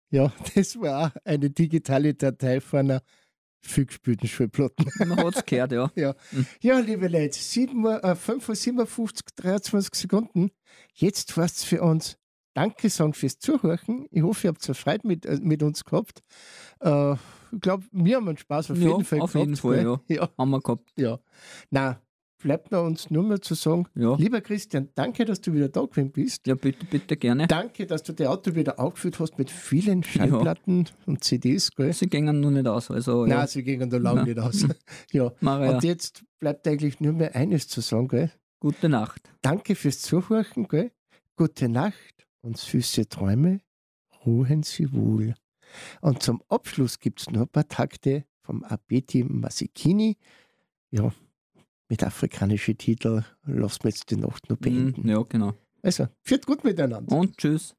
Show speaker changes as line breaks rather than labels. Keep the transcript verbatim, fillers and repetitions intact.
Ja, das war auch eine digitale Datei von einer viel gespielten Schallplatten.
Man hat es gehört, ja.
Ja.
Mhm.
Ja, liebe Leute, sieben Uhr, äh, fünf Uhr siebenundfünfzig, dreiundzwanzig Sekunden. Jetzt war es für uns Danke sagen fürs Zuhören. Ich hoffe, ihr habt so Freude mit, äh, mit uns gehabt. Äh, ich glaube, wir haben einen Spaß auf
Ja,
jeden Fall
auf
gehabt.
jeden Fall,
gell?
ja.
Ja,
Haben wir gehabt.
ja. Na, bleibt mir uns nur mehr zu sagen,
Ja.
lieber Christian, danke, dass du wieder da gewesen bist.
Ja, bitte, bitte gerne.
Danke, dass du dein Auto wieder aufgefüllt hast mit vielen Schallplatten und C Ds. Gell?
Sie gingen noch nicht aus. Also,
Nein,
ja.
sie gingen da lange
Nein.
nicht aus. Ja.
Maria,
Und jetzt bleibt eigentlich nur mehr eines zu sagen. Gell?
gute Nacht.
Danke fürs Zuhören. Gell? Gute Nacht und süße Träume. Ruhen Sie wohl. Und zum Abschluss gibt es noch ein paar Takte vom Abeti Masikini. Ja, mit afrikanischen Titel. Lass mir jetzt die Nacht noch beenden.
Mhm, ja, genau.
Also, führt gut miteinander.
Und tschüss.